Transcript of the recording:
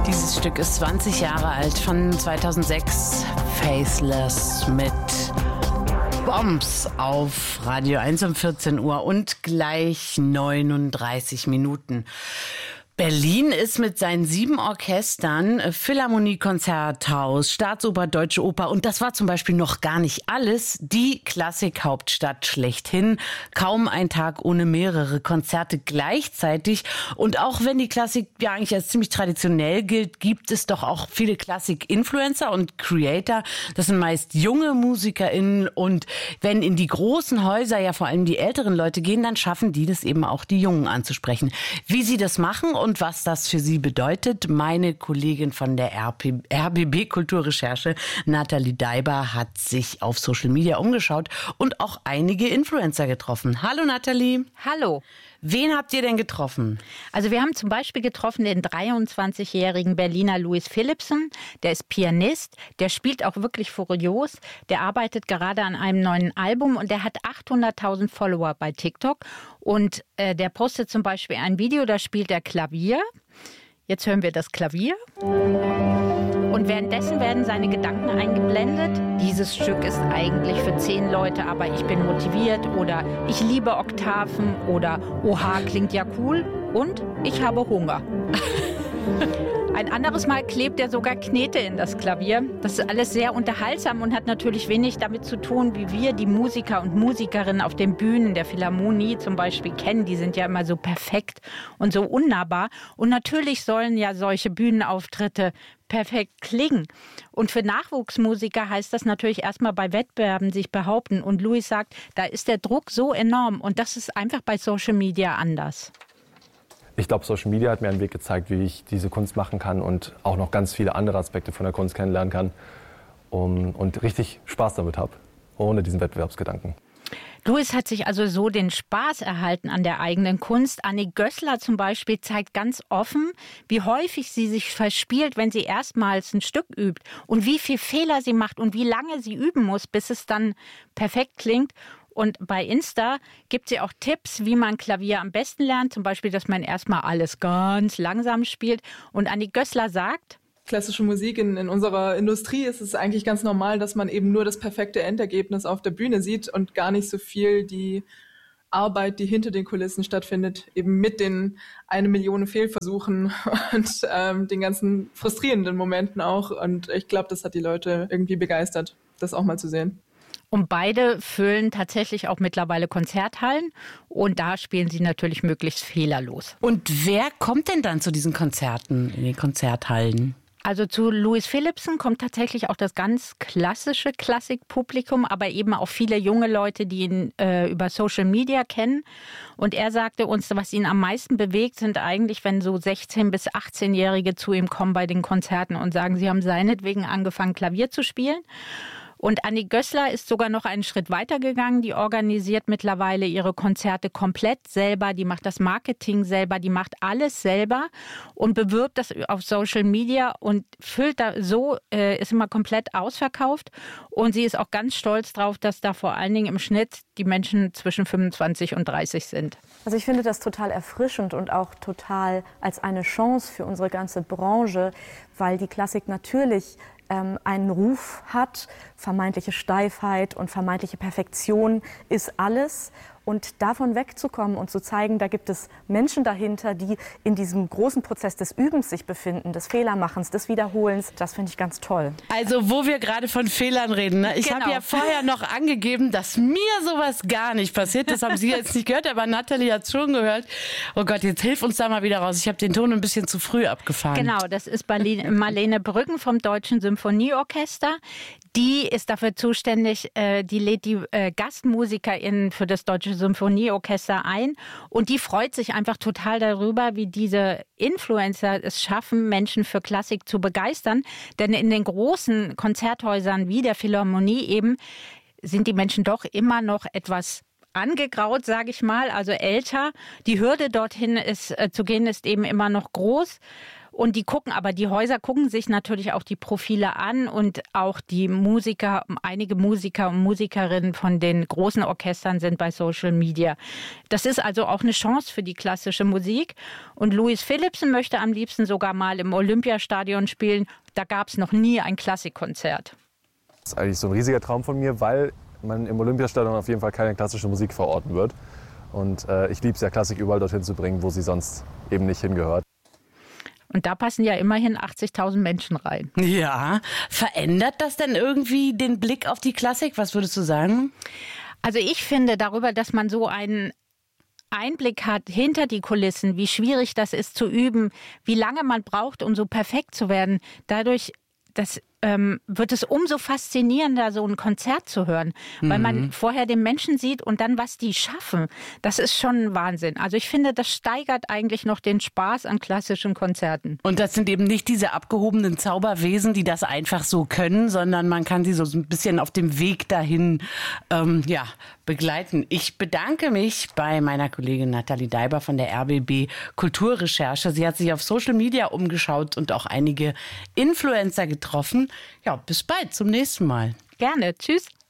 Dieses Stück ist 20 Jahre alt, von 2006, Faithless mit Bombs auf Radio 1 um 14 Uhr und gleich 39 Minuten. Berlin ist mit seinen 7 Orchestern, Philharmonie, Konzerthaus, Staatsoper, Deutsche Oper und das war zum Beispiel noch gar nicht alles, die Klassikhauptstadt schlechthin. Kaum ein Tag ohne mehrere Konzerte gleichzeitig. Und auch wenn die Klassik ja eigentlich als ziemlich traditionell gilt, gibt es doch auch viele Klassik-Influencer und Creator. Das sind meist junge MusikerInnen und wenn in die großen Häuser ja vor allem die älteren Leute gehen, dann schaffen die das eben auch, die Jungen anzusprechen. Wie sie das machen und was das für sie bedeutet, meine Kollegin von der RBB Kulturrecherche, Nathalie Daiber, hat sich auf Social Media umgeschaut und auch einige Influencer getroffen. Hallo Nathalie. Hallo. Wen habt ihr denn getroffen? Also wir haben zum Beispiel getroffen den 23-jährigen Berliner Louis Philippson. Der ist Pianist, der spielt auch wirklich furios. Der arbeitet gerade an einem neuen Album und der hat 800.000 Follower bei TikTok. Und der postet zum Beispiel ein Video, da spielt er Klavier. Jetzt hören wir das Klavier. Und währenddessen werden seine Gedanken eingeblendet. Dieses Stück ist eigentlich für 10 Leute, aber ich bin motiviert. Oder ich liebe Oktaven. Oder oha, klingt ja cool. Und ich habe Hunger. Ein anderes Mal klebt er sogar Knete in das Klavier. Das ist alles sehr unterhaltsam und hat natürlich wenig damit zu tun, wie wir die Musiker und Musikerinnen auf den Bühnen der Philharmonie zum Beispiel kennen. Die sind ja immer so perfekt und so unnahbar. Und natürlich sollen ja solche Bühnenauftritte perfekt klingen. Und für Nachwuchsmusiker heißt das natürlich erstmal bei Wettbewerben sich behaupten. Und Louis sagt, da ist der Druck so enorm und das ist einfach bei Social Media anders. Ich glaube, Social Media hat mir einen Weg gezeigt, wie ich diese Kunst machen kann und auch noch ganz viele andere Aspekte von der Kunst kennenlernen kann und richtig Spaß damit habe, ohne diesen Wettbewerbsgedanken. Louis hat sich also so den Spaß erhalten an der eigenen Kunst. Annie Gößler zum Beispiel zeigt ganz offen, wie häufig sie sich verspielt, wenn sie erstmals ein Stück übt und wie viel Fehler sie macht und wie lange sie üben muss, bis es dann perfekt klingt. Und bei Insta gibt sie auch Tipps, wie man Klavier am besten lernt. Zum Beispiel, dass man erstmal alles ganz langsam spielt. Und Annie Gößler sagt: Klassische Musik in unserer Industrie ist es eigentlich ganz normal, dass man eben nur das perfekte Endergebnis auf der Bühne sieht und gar nicht so viel die Arbeit, die hinter den Kulissen stattfindet, eben mit den 1 Million Fehlversuchen und den ganzen frustrierenden Momenten auch. Und ich glaube, das hat die Leute irgendwie begeistert, das auch mal zu sehen. Und beide füllen tatsächlich auch mittlerweile Konzerthallen und da spielen sie natürlich möglichst fehlerlos. Und wer kommt denn dann zu diesen Konzerten in den Konzerthallen? Also zu Louis Philippson kommt tatsächlich auch das ganz klassische Klassikpublikum, aber eben auch viele junge Leute, die ihn über Social Media kennen. Und er sagte uns, was ihn am meisten bewegt, sind eigentlich, wenn so 16- bis 18-Jährige zu ihm kommen bei den Konzerten und sagen, sie haben seinetwegen angefangen, Klavier zu spielen. Und Annie Gößler ist sogar noch einen Schritt weiter gegangen. Die organisiert mittlerweile ihre Konzerte komplett selber. Die macht das Marketing selber. Die macht alles selber und bewirbt das auf Social Media und füllt da so, ist immer komplett ausverkauft. Und sie ist auch ganz stolz drauf, dass da vor allen Dingen im Schnitt die Menschen zwischen 25 und 30 sind. Also ich finde das total erfrischend und auch total als eine Chance für unsere ganze Branche, weil die Klassik natürlich einen Ruf hat, vermeintliche Steifheit und vermeintliche Perfektion ist alles. Und davon wegzukommen und zu zeigen, da gibt es Menschen dahinter, die in diesem großen Prozess des Übens sich befinden, des Fehlermachens, des Wiederholens, das finde ich ganz toll. Also wo wir gerade von Fehlern reden, ne? Ich habe ja vorher noch angegeben, dass mir sowas gar nicht passiert. Das haben Sie jetzt nicht gehört, aber Nathalie hat es schon gehört. Oh Gott, jetzt hilf uns da mal wieder raus. Ich habe den Ton ein bisschen zu früh abgefahren. Genau, das ist Marlene Brüggen vom Deutschen Symphonieorchester. Die ist dafür zuständig, die lädt die GastmusikerInnen für das Deutsche Symphonieorchester ein und die freut sich einfach total darüber, wie diese Influencer es schaffen, Menschen für Klassik zu begeistern. Denn in den großen Konzerthäusern wie der Philharmonie eben sind die Menschen doch immer noch etwas angegraut, sage ich mal, also älter. Die Hürde dorthin zu gehen ist eben immer noch groß. Und die Häuser gucken sich natürlich auch die Profile an und auch die Musiker, einige Musiker und Musikerinnen von den großen Orchestern sind bei Social Media. Das ist also auch eine Chance für die klassische Musik. Und Louis Philippson möchte am liebsten sogar mal im Olympiastadion spielen. Da gab es noch nie ein Klassikkonzert. Das ist eigentlich so ein riesiger Traum von mir, weil man im Olympiastadion auf jeden Fall keine klassische Musik verorten wird. Und ich liebe es ja, Klassik überall dorthin zu bringen, wo sie sonst eben nicht hingehört. Und da passen ja immerhin 80.000 Menschen rein. Ja, verändert das denn irgendwie den Blick auf die Klassik? Was würdest du sagen? Also ich finde darüber, dass man so einen Einblick hat hinter die Kulissen, wie schwierig das ist zu üben, wie lange man braucht, um so perfekt zu werden, dadurch, wird es umso faszinierender, so ein Konzert zu hören, weil man vorher den Menschen sieht und dann, was die schaffen. Das ist schon Wahnsinn. Also ich finde, das steigert eigentlich noch den Spaß an klassischen Konzerten. Und das sind eben nicht diese abgehobenen Zauberwesen, die das einfach so können, sondern man kann sie so ein bisschen auf dem Weg dahin begleiten. Ich bedanke mich bei meiner Kollegin Nathalie Deiber von der RBB Kulturrecherche. Sie hat sich auf Social Media umgeschaut und auch einige Influencer getroffen. Ja, bis bald, zum nächsten Mal. Gerne, tschüss.